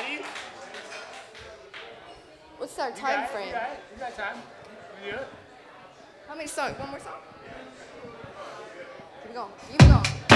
you. What's our You time got it, frame? You got it. You got time. You good? How many songs? One more song? Keep it going. Keep it going.